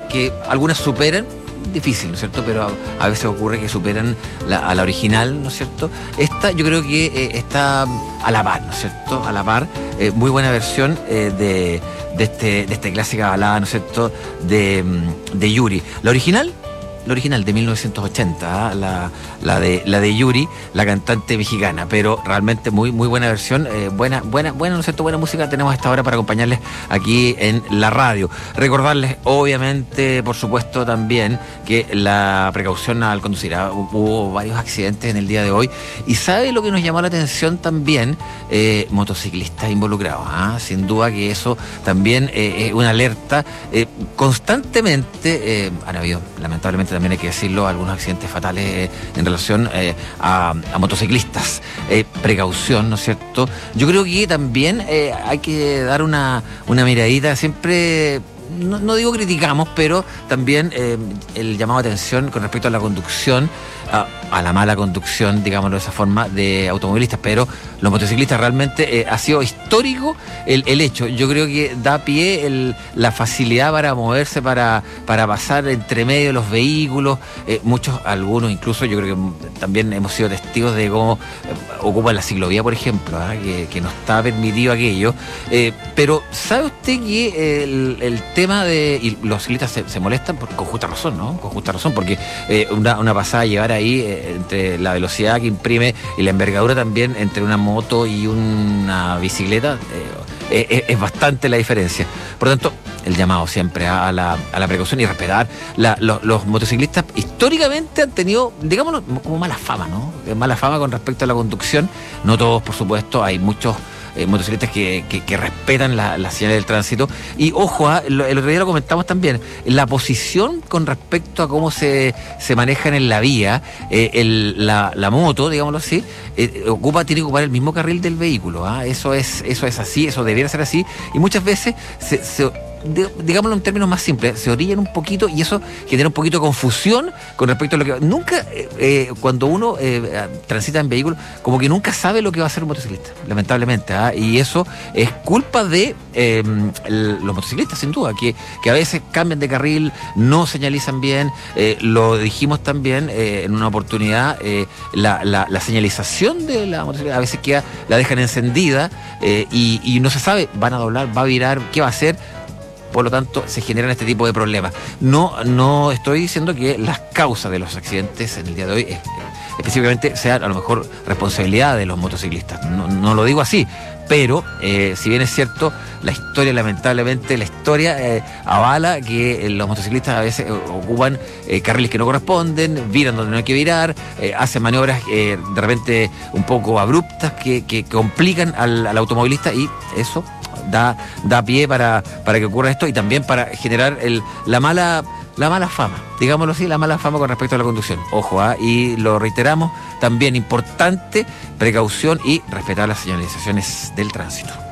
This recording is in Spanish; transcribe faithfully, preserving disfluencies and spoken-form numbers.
que algunas superan, difícil, ¿no es cierto? Pero a, a veces ocurre que superan la, a la original, ¿no es cierto? Esta yo creo que eh, está a la par, ¿no es cierto? A la par, eh, muy buena versión eh, de, de, este, de esta clásica balada, ¿no es cierto? De, de Yuri. La original, la original de mil novecientos ochenta, ¿eh? la, la, de, la de Yuri, la cantante mexicana, pero realmente muy, muy buena versión, eh, buena, buena, buena, ¿no es cierto? Buena música tenemos a esta hora para acompañarles aquí en la radio. Recordarles, obviamente, por supuesto, también que la precaución al conducir, ¿eh? Hubo varios accidentes en el día de hoy, y ¿sabe lo que nos llamó la atención también? Eh, motociclistas involucrados, ¿eh? Sin duda que eso también eh, es una alerta. Eh, constantemente eh, han habido, lamentablemente, también hay que decirlo, algunos accidentes fatales eh, en relación eh, a, a motociclistas. Eh, precaución, ¿no es cierto? Yo creo que también eh, hay que dar una, una miradita, siempre, no, no digo criticamos, pero también eh, el llamado de atención con respecto a la conducción, a, a la mala conducción, digámoslo de esa forma, de automovilistas, pero los motociclistas realmente eh, ha sido histórico el, el hecho. Yo creo que da pie el, la facilidad para moverse, para, para pasar entre medio de los vehículos. Eh, muchos, algunos incluso, yo creo que también hemos sido testigos de cómo eh, ocupan la ciclovía, por ejemplo, ¿eh? que, que no está permitido aquello. Eh, pero ¿sabe usted que el, el tema de... y los ciclistas se, se molestan por, con justa razón, ¿no? Con justa razón, porque eh, una, una pasada llevar ahí eh, entre la velocidad que imprime y la envergadura también entre una moto y una bicicleta, eh, es, es bastante la diferencia. Por lo tanto, el llamado siempre a la, a la precaución y respetar. La, los, los motociclistas históricamente han tenido, digámoslo, como mala fama, ¿no? Mala fama con respecto a la conducción. No todos, por supuesto, hay muchos Eh, motociclistas que, que, que respetan las la señales del tránsito. Y ojo, ¿eh? el, el otro día lo comentamos también, la posición con respecto a cómo se, se manejan en la vía, eh, el, la, la moto, digámoslo así, eh, ocupa, tiene que ocupar el mismo carril del vehículo. ¿eh? Eso es, eso es así, eso debiera ser así. Y muchas veces se, se digámoslo en términos más simples, se orillan un poquito y eso genera un poquito de confusión con respecto a lo que... Nunca, eh, cuando uno eh, transita en vehículo, como que nunca sabe lo que va a hacer un motociclista, lamentablemente, ¿eh? Y eso es culpa de eh, el, los motociclistas, sin duda, que, que a veces cambian de carril, no señalizan bien, eh, lo dijimos también eh, en una oportunidad, eh, la, la, la señalización de la motocicleta a veces queda, la dejan encendida eh, y, y no se sabe, van a doblar, va a virar, ¿qué va a hacer? Por lo tanto, se generan este tipo de problemas. No, no estoy diciendo que las causas de los accidentes en el día de hoy eh, específicamente sean a lo mejor responsabilidad de los motociclistas. No, no lo digo así, pero eh, si bien es cierto, la historia, lamentablemente, la historia eh, avala que eh, los motociclistas a veces eh, ocupan eh, carriles que no corresponden, viran donde no hay que virar, eh, hacen maniobras eh, de repente un poco abruptas que, que complican al, al automovilista, y eso da, da pie para, para que ocurra esto y también para generar el, la mala la mala fama, digámoslo así, la mala fama con respecto a la conducción. Ojo, ¿eh? Y lo reiteramos, también importante, precaución y respetar las señalizaciones del tránsito.